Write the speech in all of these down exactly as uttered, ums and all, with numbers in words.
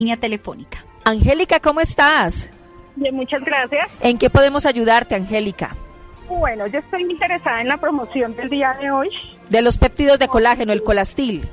línea telefónica. Angélica, ¿cómo estás? Bien, muchas gracias. ¿En qué podemos ayudarte, Angélica? Bueno, yo estoy interesada en la promoción del día de hoy. De los péptidos de colágeno, el Colastil.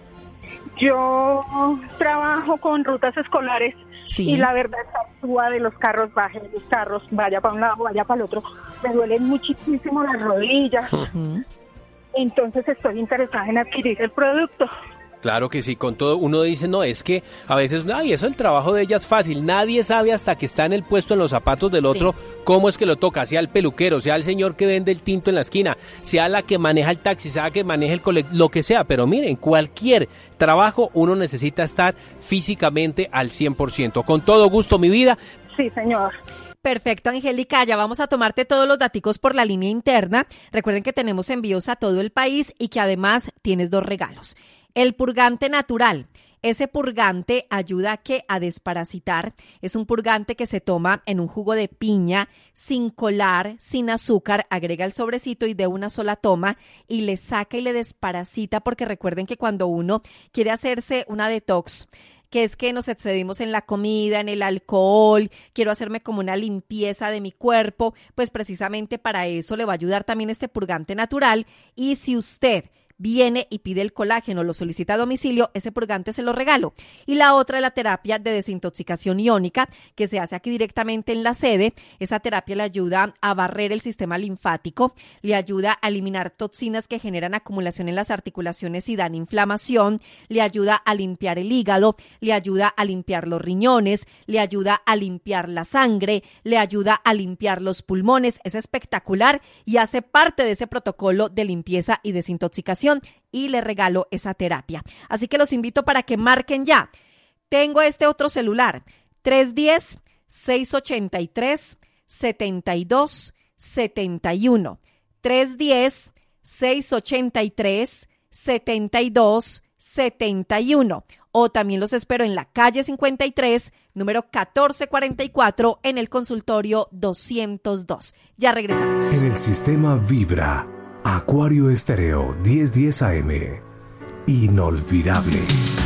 Yo trabajo con rutas escolares sí. Y la verdad suba de los carros, baje de los carros, vaya para un lado, vaya para el otro. Me duelen muchísimo las rodillas. Uh-huh. Entonces estoy interesada en adquirir el producto. Claro que sí, con todo uno dice, no, es que a veces, ay, eso el trabajo de ella es fácil, nadie sabe hasta que está en el puesto en los zapatos del otro sí. Cómo es que lo toca, sea el peluquero, sea el señor que vende el tinto en la esquina, sea la que maneja el taxi, sea la que maneja el colectivo, lo que sea, pero miren, cualquier trabajo uno necesita estar físicamente al cien por ciento, con todo gusto, mi vida. Sí, señor. Perfecto, Angélica, ya vamos a tomarte todos los daticos por la línea interna. Recuerden que tenemos envíos a todo el país y que además tienes dos regalos. El purgante natural. Ese purgante ayuda a que a desparasitar. Es un purgante que se toma en un jugo de piña, sin colar, sin azúcar. Agrega el sobrecito y de una sola toma y le saca y le desparasita, porque recuerden que cuando uno quiere hacerse una detox, que es que nos excedimos en la comida, en el alcohol, quiero hacerme como una limpieza de mi cuerpo, pues precisamente para eso le va a ayudar también este purgante natural. Y si usted viene y pide el colágeno, lo solicita a domicilio, ese purgante se lo regalo. Y la otra es la terapia de desintoxicación iónica, que se hace aquí directamente en la sede. Esa terapia le ayuda a barrer el sistema linfático, le ayuda a eliminar toxinas que generan acumulación en las articulaciones y dan inflamación, le ayuda a limpiar el hígado, le ayuda a limpiar los riñones, le ayuda a limpiar la sangre, le ayuda a limpiar los pulmones. Es espectacular y hace parte de ese protocolo de limpieza y desintoxicación. Y le regalo esa terapia. Así que los invito para que marquen ya. Tengo este otro celular, tres uno cero, seis ocho tres, siete dos siete uno. tres uno cero, seis ocho tres, siete dos siete uno. O también los espero en la calle cincuenta y tres, número catorce cuarenta y cuatro, en el consultorio doscientos dos. Ya regresamos. En el sistema Vibra. Acuario Estéreo diez diez A M. Inolvidable.